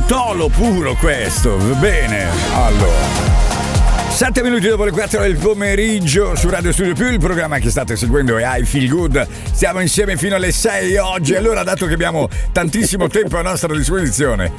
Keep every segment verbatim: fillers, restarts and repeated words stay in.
Bartolo puro questo, va bene. Allora, sette minuti dopo le quattro del pomeriggio su Radio Studio Più, il programma che state seguendo è I Feel Good. Stiamo insieme fino alle sei oggi. Allora, dato che abbiamo tantissimo tempo a nostra disposizione,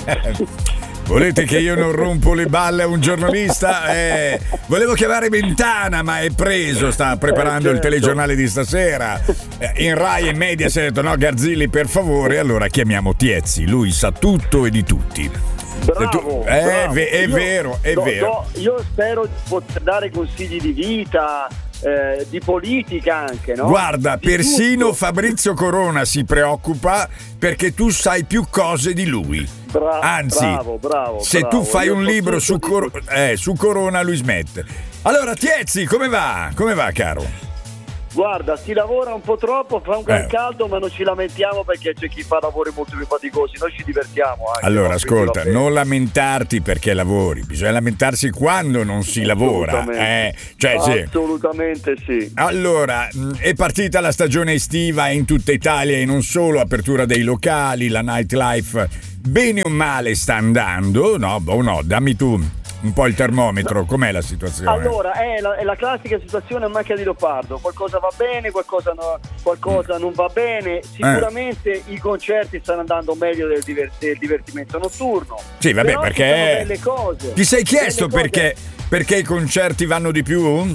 volete che io non rompo le balle a un giornalista? Eh, volevo chiamare Mentana, ma è preso, sta preparando eh, certo. il telegiornale di stasera. Eh, in Rai e Mediaset ha detto no, Garzilli per favore, allora chiamiamo Tiezzi, lui sa tutto e di tutti. Bravo, eh, bravo. È Io, vero, è do, vero. Do, io spero di poter dare consigli di vita, eh, di politica anche, no? Guarda, di persino tutto. Fabrizio Corona si preoccupa perché tu sai più cose di lui. Bra- Anzi, bravo, bravo, se bravo. tu fai Io un so libro tutto su, di Cor- tutto. eh, su Corona, lui smette. Allora, Tiezzi, come va? Come va, caro? Guarda, si lavora un po' troppo, fa un gran Eh. caldo, ma non ci lamentiamo perché c'è chi fa lavori molto più faticosi. Noi ci divertiamo anche. Allora, no? ascolta, Quindi va bene. non lamentarti perché lavori, bisogna lamentarsi quando non si lavora. Eh, cioè, sì. Assolutamente sì. Allora, mh, è partita la stagione estiva in tutta Italia e non solo, apertura dei locali, la nightlife bene o male sta andando, no? O no, dammi tu un po' il termometro, com'è la situazione? Allora, è la, è la classica situazione a macchia di leopardo, qualcosa va bene, qualcosa, no, qualcosa non va bene, sicuramente eh. i concerti stanno andando meglio del, diver- del divertimento notturno. Sì, vabbè, però perché ci sono delle cose. Ti sei chiesto Delle perché, cose... perché i concerti vanno di più?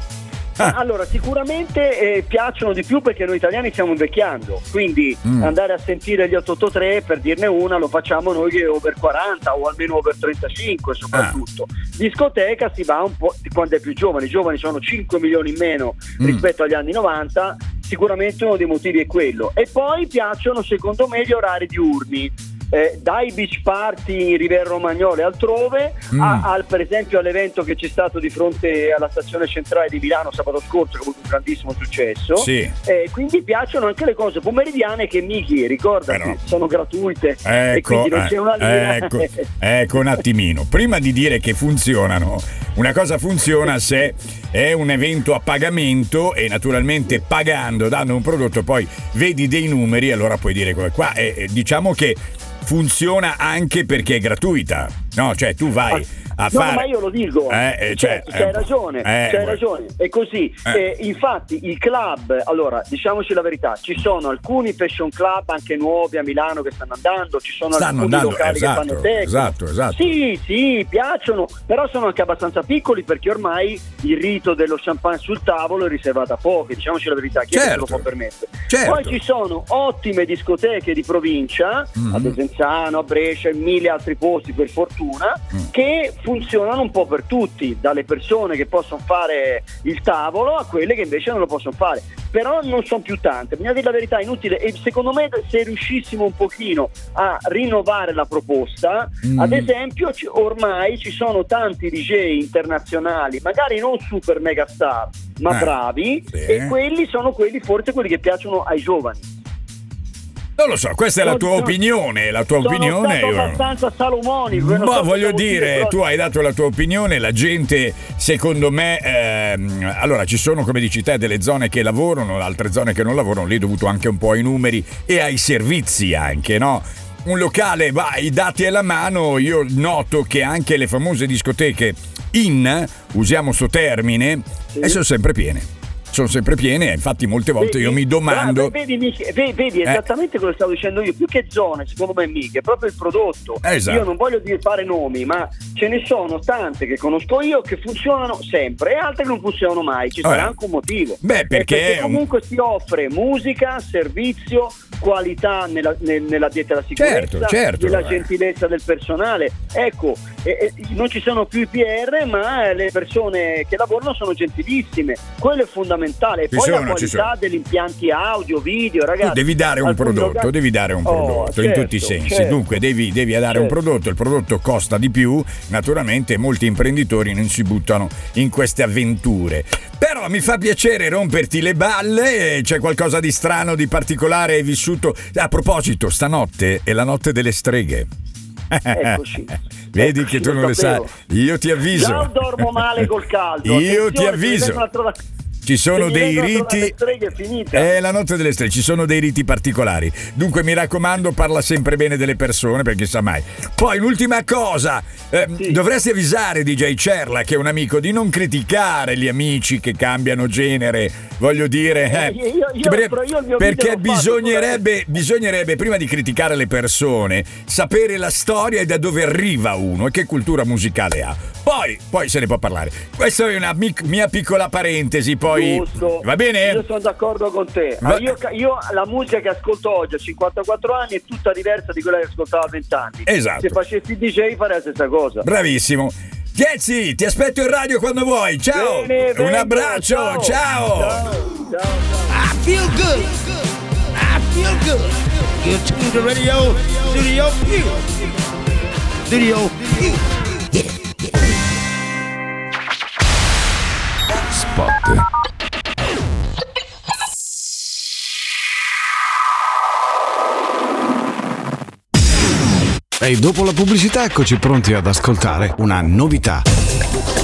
Ah. Allora, sicuramente eh, piacciono di più perché noi italiani stiamo invecchiando, quindi mm. andare a sentire gli otto otto tre, per dirne una, lo facciamo noi che over quaranta o almeno over trentacinque soprattutto. Ah. Discoteca si va un po' quando è più giovani, i giovani sono cinque milioni in meno mm. rispetto agli anni novanta, sicuramente uno dei motivi è quello. E poi piacciono secondo me gli orari diurni. Eh, dai beach party in Riviera Romagnola e altrove mm. a, al, per esempio all'evento che c'è stato di fronte alla stazione centrale di Milano sabato scorso, che ha avuto un grandissimo successo. Sì. Eh, quindi piacciono anche le cose pomeridiane che Miki ricorda no. sono gratuite, ecco, e quindi non c'è una linea. Ecco, ecco un attimino, prima di dire che funzionano, una cosa funziona se è un evento a pagamento e naturalmente pagando, dando un prodotto, poi vedi dei numeri, allora puoi dire come qua. E, e diciamo che funziona anche perché è gratuita, no? Cioè tu vai a no, fare... ma io lo dico, eh, eh, certo, cioè, c'hai eh, ragione, eh, c'hai eh, ragione, è così. Eh. Eh, infatti il club, allora diciamoci la verità, ci sono alcuni fashion club anche nuovi a Milano che stanno andando, ci sono stanno alcuni andando, locali esatto, che fanno techno. Esatto, esatto. Sì, sì, piacciono, però sono anche abbastanza piccoli perché ormai il rito dello champagne sul tavolo è riservato a pochi, diciamoci la verità, chi certo. se lo può permettere. Certo. Poi ci sono ottime discoteche di provincia, mm-hmm. a Desenzano, a Brescia, in mille altri posti per fortuna, mm. che funzionano un po' per tutti, dalle persone che possono fare il tavolo a quelle che invece non lo possono fare, però non sono più tante, bisogna dire la verità, è inutile. E secondo me se riuscissimo un pochino a rinnovare la proposta, mm. ad esempio c- ormai ci sono tanti D J internazionali, magari non super mega star ma eh, bravi, sì. e quelli sono quelli forse quelli che piacciono ai giovani. Non lo so, questa è la tua sono, opinione, la tua sono opinione. Stato abbastanza salomonico. Ma so voglio dire, dire, però... tu hai dato la tua opinione, la gente, secondo me, ehm, allora ci sono, come dici te, delle zone che lavorano, altre zone che non lavorano, lì è dovuto anche un po' ai numeri e ai servizi anche, no? Un locale, va, i dati alla mano, io noto che anche le famose discoteche in, usiamo sto termine, sì. e sono sempre piene. Sono sempre piene, infatti molte volte vedi, io mi domando... Vedi, vedi, vedi esattamente eh. quello che stavo dicendo io, più che zone, secondo me mica, è proprio il prodotto. Esatto. Io non voglio dire fare nomi, ma ce ne sono tante che conosco io che funzionano sempre e altre che non funzionano mai, ci sarà eh. anche un motivo. Beh, perché, perché comunque un... si offre musica, servizio, qualità nella, nella dieta della sicurezza, certo, certo, nella eh. gentilezza del personale. Ecco, eh, eh, non ci sono più i P R, ma le persone che lavorano sono gentilissime, quello è fondamentale. E ci poi sono, la qualità degli impianti audio, video, ragazzi. Tu devi dare un prodotto, locali... devi dare un prodotto oh, certo, in tutti i sensi. Certo. Dunque devi, devi dare certo. un prodotto, il prodotto costa di più, naturalmente molti imprenditori non si buttano in queste avventure. Però mi fa piacere romperti le balle, c'è qualcosa di strano, di particolare hai vissuto. A proposito, stanotte è la notte delle streghe. Eccoci. Vedi Eccoci, che tu non le sai. Io ti avviso. Già dormo male col caldo. Io Attenzione, ti avviso. ci sono dei riti. È finita. È la notte delle streghe, ci sono dei riti particolari. Dunque mi raccomando, parla sempre bene delle persone, perché sa mai. Poi un'ultima cosa, eh, sì. dovresti avvisare D J Cerla, che è un amico, di non criticare gli amici che cambiano genere. Voglio dire, eh, io, io, io, perché, io perché bisognerebbe, bisognerebbe prima di criticare le persone sapere la storia e da dove arriva uno e che cultura musicale ha. Poi, poi se ne può parlare. Questa è una mic- mia piccola parentesi. Poi Giusto. Va bene? Io sono d'accordo con te. Va- io, io la musica che ascolto oggi a cinquantaquattro anni è tutta diversa di quella che ascoltavo a venti anni. Esatto. Se facessi D J farei la stessa cosa. Bravissimo. Tiezzi, ti aspetto in radio quando vuoi. Ciao. Bene, Un vengo. abbraccio. Ciao. Ciao. Ciao. Ciao. I feel good. I feel good. You tune the radio, Studio Q. Studio Q. Spot. E dopo la pubblicità eccoci pronti ad ascoltare una novità.